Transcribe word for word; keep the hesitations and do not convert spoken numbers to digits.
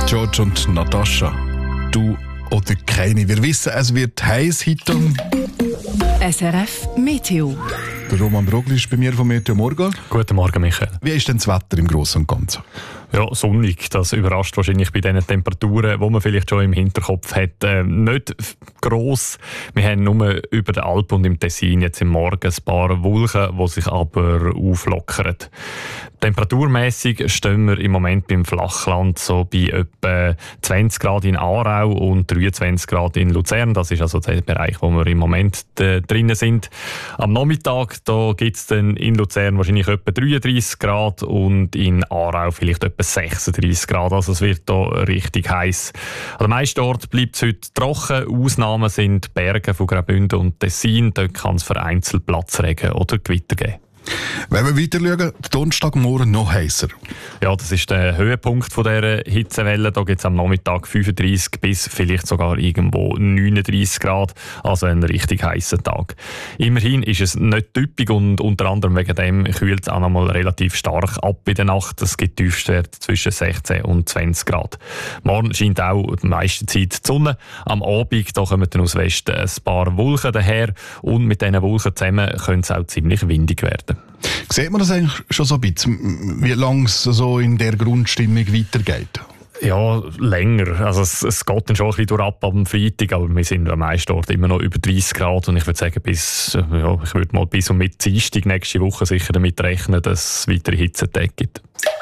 George und Natascha. Du oder keine. Wir wissen, es wird heiß heute. S R F Meteo. Der Roman Brogli ist bei mir vom Meteo Morgen. Guten Morgen, Michael. Wie ist denn das Wetter im Großen und Ganzen? Ja, sonnig. Das überrascht wahrscheinlich bei diesen Temperaturen, die man vielleicht schon im Hinterkopf hat. Äh, nicht gross. Wir haben nur über den Alpen und im Tessin jetzt im Morgen ein paar Wolken, die sich aber auflockern. Temperaturmässig stehen wir im Moment beim Flachland so bei etwa zwanzig Grad in Aarau und dreiundzwanzig Grad in Luzern. Das ist also der Bereich, wo wir im Moment äh, drinnen sind. Am Nachmittag da gibt es dann in Luzern wahrscheinlich etwa dreiunddreißig Grad und in Aarau vielleicht etwa sechsunddreißig Grad. Also es wird da richtig heiß. An den meisten Orten bleibt es heute trocken. Ausnahmen sind die Berge von Graubünden und Tessin. Dort kann es vereinzelt Platzregen oder Gewitter geben. Wenn wir weiter schauen, der Donnerstagmorgen noch heißer. Ja, das ist der Höhepunkt von dieser Hitzewelle. Da gibt es am Nachmittag fünfunddreißig bis vielleicht sogar irgendwo neununddreißig Grad. Also ein richtig heißer Tag. Immerhin ist es nicht typisch und unter anderem wegen dem kühlt es auch noch mal relativ stark ab in der Nacht. Es gibt Tiefstwerte zwischen sechzehn und zwanzig Grad. Morgen scheint auch die meiste Zeit die Sonne. Am Abend da kommen dann aus Westen ein paar Wolken daher und mit diesen Wolken zusammen könnte es auch ziemlich windig werden. Sieht man das eigentlich schon so ein bisschen, wie lange es so in der Grundstimmung weitergeht? Ja, länger. Also es, es geht dann schon ein bisschen durch ab am Freitag, aber wir sind am meisten Ort immer noch über dreißig Grad und ich würde sagen, bis, ja, ich würde mal bis und mit Dienstag nächste Woche sicher damit rechnen, dass es weitere Hitzetage gibt.